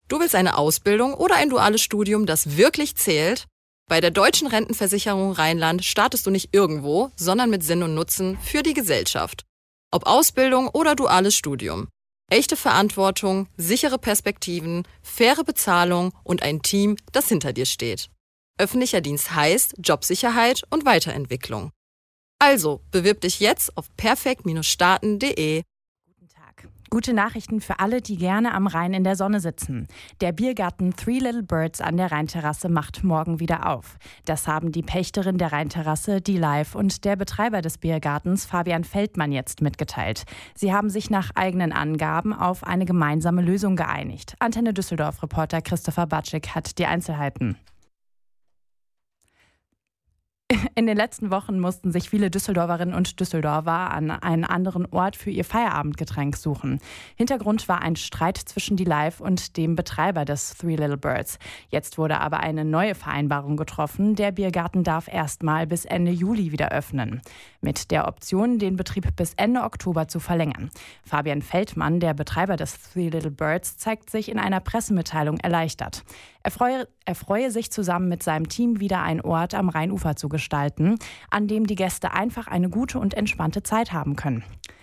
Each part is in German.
Du willst eine Ausbildung oder ein duales Studium, das wirklich zählt? Bei der Deutschen Rentenversicherung Rheinland startest du nicht irgendwo, sondern mit Sinn und Nutzen für die Gesellschaft. Ob Ausbildung oder duales Studium. Echte Verantwortung, sichere Perspektiven, faire Bezahlung und ein Team, das hinter dir steht. Öffentlicher Dienst heißt Jobsicherheit und Weiterentwicklung. Also, bewirb dich jetzt auf perfekt-starten.de. Guten Tag. Gute Nachrichten für alle, die gerne am Rhein in der Sonne sitzen. Der Biergarten Three Little Birds an der Rheinterrasse macht morgen wieder auf. Das haben die Pächterin der Rheinterrasse, die Live, und der Betreiber des Biergartens, Fabian Feldmann, jetzt mitgeteilt. Sie haben sich nach eigenen Angaben auf eine gemeinsame Lösung geeinigt. Antenne Düsseldorf-Reporter Christopher Batschik hat die Einzelheiten. In den letzten Wochen mussten sich viele Düsseldorferinnen und Düsseldorfer an einen anderen Ort für ihr Feierabendgetränk suchen. Hintergrund war ein Streit zwischen die Live und dem Betreiber des Three Little Birds. Jetzt wurde aber eine neue Vereinbarung getroffen. Der Biergarten darf erstmal bis Ende Juli wieder öffnen. Mit der Option, den Betrieb bis Ende Oktober zu verlängern. Fabian Feldmann, der Betreiber des Three Little Birds, zeigt sich in einer Pressemitteilung erleichtert. Er freue sich, zusammen mit seinem Team wieder einen Ort am Rheinufer zu gestalten, an dem die Gäste einfach eine gute und entspannte Zeit haben können.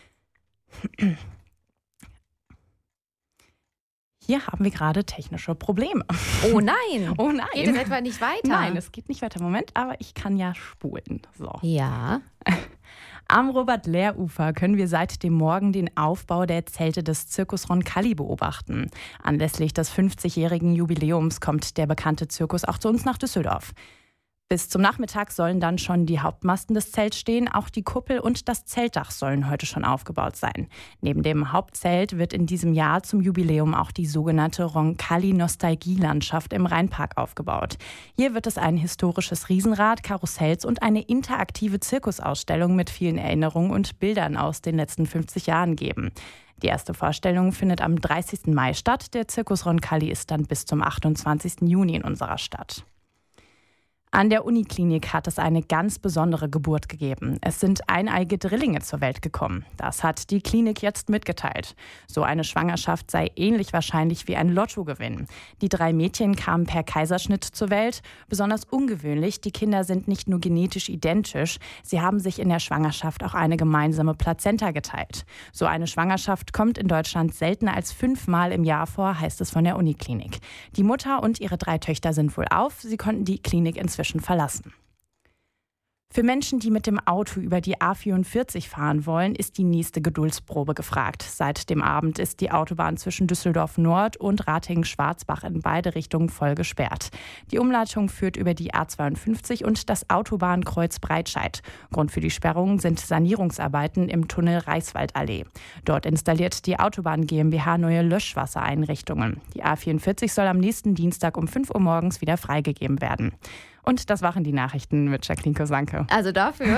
Hier haben wir gerade technische Probleme. Oh nein! Oh nein! Geht es etwa nicht weiter? Nein, es geht nicht weiter. Moment, aber ich kann ja spulen. So. Ja. Am Robert-Lehr-Ufer können wir seit dem Morgen den Aufbau der Zelte des Circus Roncalli beobachten. Anlässlich des 50-jährigen Jubiläums kommt der bekannte Zirkus auch zu uns nach Düsseldorf. Bis zum Nachmittag sollen dann schon die Hauptmasten des Zelts stehen. Auch die Kuppel und das Zeltdach sollen heute schon aufgebaut sein. Neben dem Hauptzelt wird in diesem Jahr zum Jubiläum auch die sogenannte Roncalli-Nostalgie-Landschaft im Rheinpark aufgebaut. Hier wird es ein historisches Riesenrad, Karussells und eine interaktive Zirkusausstellung mit vielen Erinnerungen und Bildern aus den letzten 50 Jahren geben. Die erste Vorstellung findet am 30. Mai statt. Der Circus Roncalli ist dann bis zum 28. Juni in unserer Stadt. An der Uniklinik hat es eine ganz besondere Geburt gegeben. Es sind eineige Drillinge zur Welt gekommen. Das hat die Klinik jetzt mitgeteilt. So eine Schwangerschaft sei ähnlich wahrscheinlich wie ein Lottogewinn. Die 3 Mädchen kamen per Kaiserschnitt zur Welt. Besonders ungewöhnlich, die Kinder sind nicht nur genetisch identisch, sie haben sich in der Schwangerschaft auch eine gemeinsame Plazenta geteilt. So eine Schwangerschaft kommt in Deutschland seltener als 5-mal im Jahr vor, heißt es von der Uniklinik. Die Mutter und ihre 3 Töchter sind wohlauf. Sie konnten die Klinik inzwischen verlassen. Für Menschen, die mit dem Auto über die A44 fahren wollen, ist die nächste Geduldsprobe gefragt. Seit dem Abend ist die Autobahn zwischen Düsseldorf Nord und Ratingen-Schwarzbach in beide Richtungen voll gesperrt. Die Umleitung führt über die A52 und das Autobahnkreuz Breitscheid. Grund für die Sperrung sind Sanierungsarbeiten im Tunnel Reichswaldallee. Dort installiert die Autobahn GmbH neue Löschwassereinrichtungen. Die A44 soll am nächsten Dienstag um 5 Uhr morgens wieder freigegeben werden. Und das waren die Nachrichten mit Jacqueline Kosanke. Also dafür,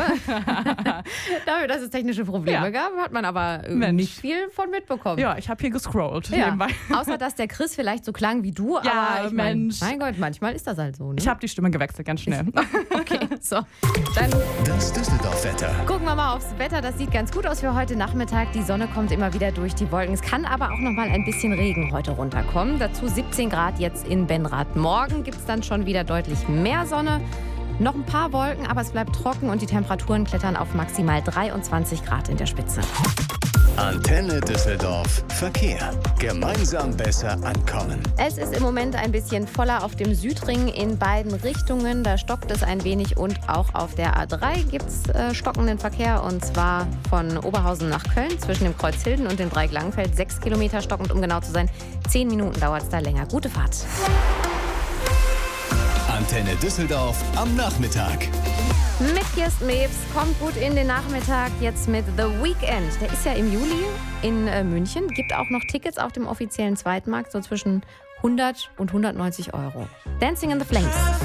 dass es technische Probleme gab, hat man aber nicht viel von mitbekommen. Ja, ich habe hier gescrollt. Ja. Außer, dass der Chris vielleicht so klang wie du. Ja, aber mein Gott, manchmal ist das halt so. Ne? Ich habe die Stimme gewechselt, ganz schnell. Okay, so. Dann das Düsseldorf-Wetter. Gucken wir mal aufs Wetter. Das sieht ganz gut aus für heute Nachmittag. Die Sonne kommt immer wieder durch die Wolken. Es kann aber auch noch mal ein bisschen Regen heute runterkommen. Dazu 17 Grad jetzt in Benrath. Morgen gibt es dann schon wieder deutlich mehr Sonne. Noch ein paar Wolken, aber es bleibt trocken und die Temperaturen klettern auf maximal 23 Grad in der Spitze. Antenne Düsseldorf Verkehr. Gemeinsam besser ankommen. Es ist im Moment ein bisschen voller auf dem Südring in beiden Richtungen. Da stockt es ein wenig und auch auf der A3 gibt es stockenden Verkehr. Und zwar von Oberhausen nach Köln zwischen dem Kreuz Hilden und dem Dreieck Langenfeld. 6 Kilometer stockend, um genau zu sein. 10 Minuten dauert es da länger. Gute Fahrt. Antenne Düsseldorf am Nachmittag. Mit Kirsten Mebs kommt gut in den Nachmittag jetzt mit The Weeknd. Der ist ja im Juli in München. Gibt auch noch Tickets auf dem offiziellen Zweitmarkt, so zwischen 100 und 190 Euro. Dancing in the Flames.